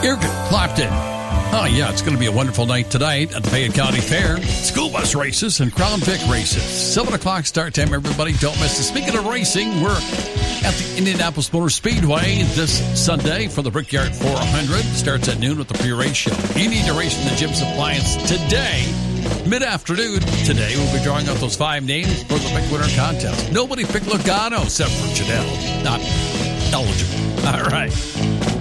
Eric Clapton. Oh, yeah, it's going to be a wonderful night tonight at the Fayette County Fair. School bus races and Crown Vic races. 7 o'clock start time, everybody. Don't miss it. Speaking of racing, we're at the Indianapolis Motor Speedway this Sunday for the Brickyard 400. Starts at noon with the pre-race show. You need to race from the Jim's Appliance today, mid-afternoon. Today, we'll be drawing out those 5 names for the Pick Winner contest. Nobody picked Logano except for Janelle. Not eligible. All right.